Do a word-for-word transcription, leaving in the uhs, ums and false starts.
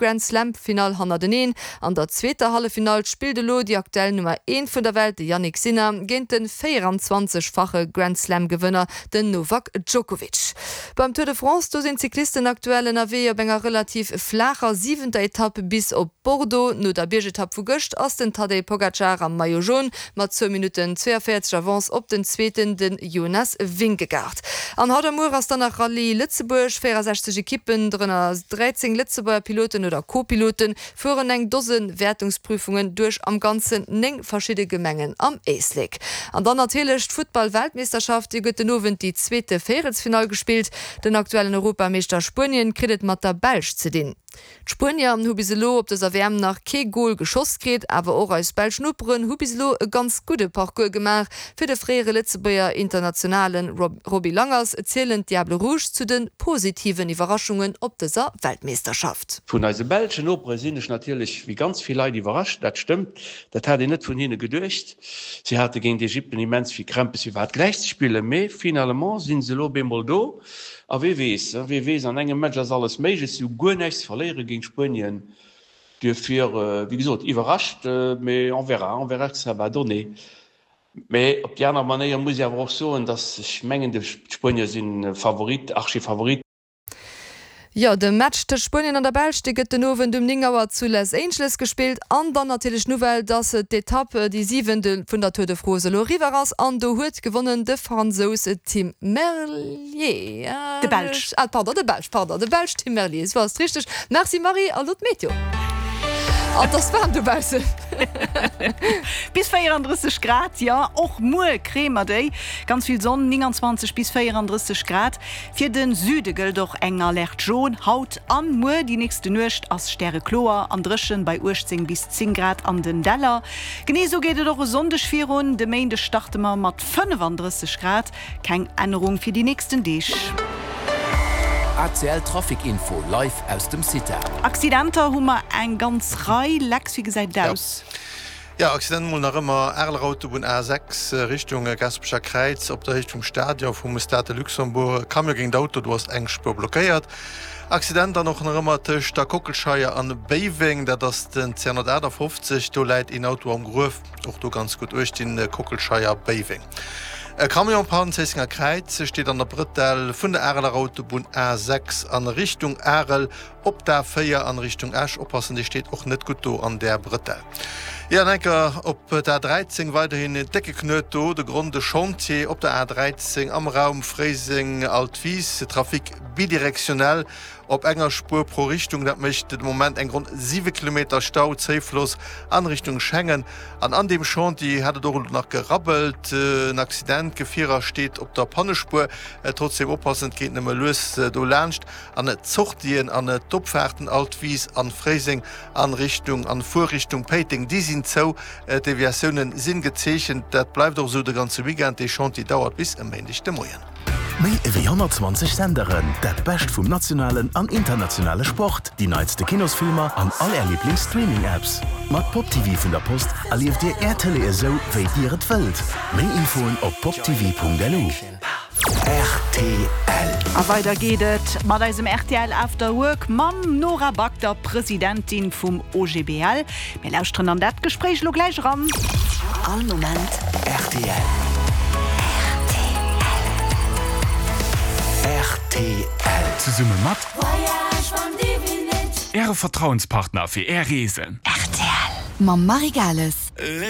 Grand Slam Final hunderteins. An der zweite Hallefinal spielte lo die aktuell Nummer eins von der Welt, Jannik Sinner, gegen den vierundzwanzigfache Grand Slam Gewinner, den Novak Djokovic. Beim Tour de France do sind Cyklisten aktuell in A W op enger relativ flacher siebenter Etappe bis op Bordeaux. No der Biergetappe vu Göcht ass den Tadej Pogacar am Maillot jaune mat zwei Minuten zweiundvierzig Avance op den zweiten den Jonas Vingegaard. An Hadamur ass dann nach Rallye Lützeburg vierundsechzig Ekippen drinnner dreizehn Lützeburger Piloten oder Co-Piloten führen eng Dosen Wertungsprüfungen durch am ganzen neng verschiedene Gemengen am Eisleck. An dann natürlich Football-Weltmeisterschaft, die gëtt nowen die zweite Viertelfinal gespielt. Den aktuellen Europameister Spurien kritet mat der Belsch zu den. Spurnier am Hubiselo op das Erwärmen nach Kegol geschoss geht, aber auch als Belschnupperen Hubiselo e ganz gute Parcours gemacht für de frere Lützeburger internationalen Rob Robbie Langers erzählen Diable Rouge zu den positiven Überraschungen op dieser Weltmeisterschaft. Von als Belschen Opere sind ich natürlich wie ganz viel Leute überrascht, das stimmt. Das hat ich nicht von ihnen gedurcht. Sie hatte gegen die Ägypten immens viel Krempes wie wat gleich spielen, mais finalement sind sie lo bemol do. A wie wees, wie wees an engem Match as alles méiges du go nächst verleere gegen Spien Dufir wie gesot iwwerrascht méi on verra on verra ça va donner. Mais op jener manier muss ja auch so, dat schmengende Spien sinn Favorit, Archifavorit. Ja, de Match der Spurien an der Belsch gëtt den nowen dem Ningauer zu Les Angeles gespielt, an dann natürlich Novel, dat se d'Etappe die siebente vun der Tour de France Lo Riveras an do huet gewonnen de Franzose Tim Merlier. De Belsch. Ah, pardon, de Belsch, pardon, de Belsch Tim Merlier. Es war richtig. Merci Marie, a lot Meteo. Ah, das waren du weißt. Bis vierunddreißig Grad, ja, auch nur Creme Day. Ganz viel Sonne, neunundzwanzig bis vierunddreißig Grad. Für den Süden gilt doch enger Licht schon. Haut an nur die nächste Nacht als Sterne Chlor, am Drischen bei achtzehn bis zehn Grad an den Deller. Genauso geht es doch sondig für uns. Der Montag starten wir mit fünfunddreißig Grad. Keine Änderung für die nächsten Tage. A C L Trafikinfo live aus dem City. Accidenter hummer eng ganz Reihe Lex wie gesagt aus. Ja, ja Accident muss noch immer Erlautobahn A sechs Richtung Gaspescher Kreuz op der Richtung Stadion vom Stade Luxemburg kam ja gegen das Auto, du hast eng Spur blockiert. Accident dann noch noch immer Tisch der Kockelscheier an Beiving, der das den zweihundertfünfzig, du leid in Auto am Gruf, auch du ganz gut durch den Kockelscheier Beiving. E Kamionpan Zesinger Kreiz steht an der Brittel vun der Erler Autobahn A sechs an Richtung Erl, op der Feier an Richtung Esch oppassen, die steht auch net gut do an der Brittel. Ja, denke, op der dreizehn weiterhin Decke knöto, de Grunde Chantier op der A dreizehn am Raum Freising Altwies, Trafik bidirektionell, op enger Spur pro Richtung, dat möchte im Moment eng rund sieben Kilometer Stau Zeefluss an Richtung Schengen. An an dem Chantier hat doch noch gerabbelt, äh, ein Accident, Gefierer steht op der Pannespur, äh, trotzdem oppassend geht nimmer los, äh, du lernst an Zuchtien, an Topfährten Altwies, an Freising, an Richtung, an Vorrichtung Peting, die sind so, äh, die Versionen sind gezeichnet, dat bleibt doch so der ganze Weekend, die Chantier dauert bis am Ende der Morgen. Mei iwwer hundertzwanzig Senderen, dat best vum nationalen an internationale Sport, die neizte Kinosfilmer an all er Lieblings-Streaming-Apps. Mat Pop T V vun der Post erlief Dir R T L eso wéi Dir et wëlt. Mei Infoen op poptv punkt l u. R T L. A weiter geht et mat eisem R T L After Work Mam Nora Bagder, Präsidentin vum O G B L. Wir lauschtren an dat Gespräch lo gleich ran. All Moment R T L. R T L. Zu Summe mat Ihre Vertrauenspartner für Air Riesen. R T L. Mam Marigales.